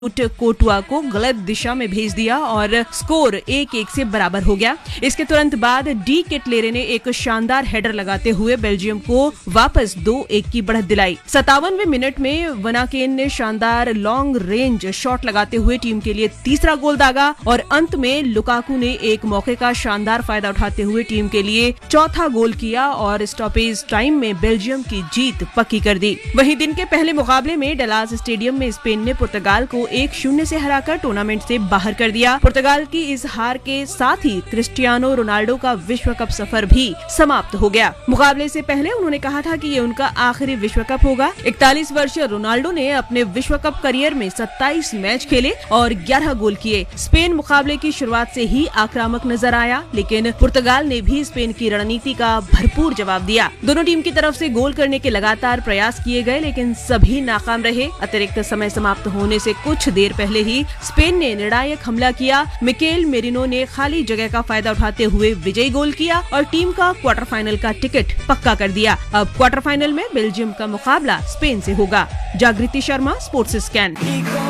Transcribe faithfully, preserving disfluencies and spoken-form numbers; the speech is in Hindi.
कोटुआ को गलत दिशा में भेज दिया और स्कोर एक एक से बराबर हो गया। इसके तुरंत बाद डी केटलेरे ने एक शानदार हेडर लगाते हुए बेल्जियम को वापस दो एक की बढ़त दिलाई। सत्तावनवें मिनट में वनाकेन ने शानदार लॉन्ग रेंज शॉट लगाते हुए टीम के लिए तीसरा गोल दागा और अंत में लुकाकू ने एक मौके का शानदार फायदा उठाते हुए टीम के लिए चौथा गोल किया और स्टॉपेज टाइम में बेल्जियम की जीत पक्की कर दी। वहीं दिन के पहले मुकाबले में डलास स्टेडियम में स्पेन ने पुर्तगाल को एक शून्य से हराकर टूर्नामेंट से बाहर कर दिया। पुर्तगाल की इस हार के साथ ही क्रिस्टियानो रोनाल्डो का विश्व कप सफर भी समाप्त हो गया। मुकाबले से पहले उन्होंने कहा था कि ये उनका आखिरी विश्व कप होगा। इकतालीस वर्षीय रोनाल्डो ने अपने विश्व कप करियर में सत्ताईस मैच खेले और ग्यारह गोल किए। स्पेन मुकाबले की शुरुआत से ही आक्रामक नजर आया, लेकिन पुर्तगाल ने भी स्पेन की रणनीति का भरपूर जवाब दिया। दोनों टीम की तरफ से गोल करने के लगातार प्रयास किए गए, लेकिन सभी नाकाम रहे। अतिरिक्त समय समाप्त होने से कुछ देर पहले ही स्पेन ने निर्णायक हमला किया। मिकेल मेरिनो ने खाली जगह का फायदा उठाते हुए विजयी गोल किया और टीम का क्वार्टर फाइनल का टिकट पक्का कर दिया। अब क्वार्टर फाइनल में बेल्जियम का मुकाबला स्पेन से होगा। जागृति शर्मा, स्पोर्ट्स स्कैन।